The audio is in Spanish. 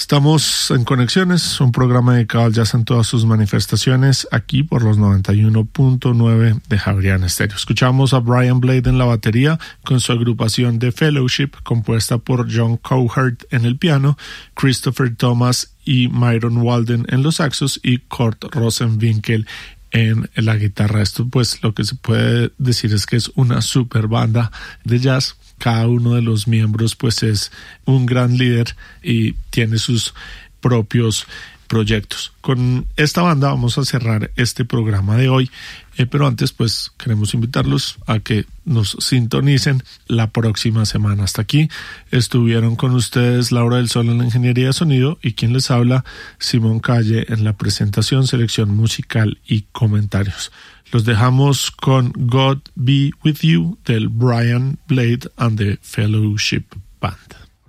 Estamos en Conexiones, un programa dedicado al jazz en todas sus manifestaciones, aquí por los 91.9 de Javeriana Estéreo. Escuchamos a Brian Blade en la batería con su agrupación The Fellowship, compuesta por John Cowherd en el piano, Christopher Thomas y Myron Walden en los saxos y Kurt Rosenwinkel en la guitarra. Esto, pues, lo que se puede decir es que es una super banda de jazz. Cada uno de los miembros pues es un gran líder y tiene sus propios proyectos. Con esta banda vamos a cerrar este programa de hoy, pero antes pues queremos invitarlos a que nos sintonicen la próxima semana. Hasta aquí estuvieron con ustedes Laura del Sol en la ingeniería de sonido y quien les habla, Simón Calle, en la presentación, selección musical y comentarios. Los dejamos con God Be With You del Brian Blade and the Fellowship Band.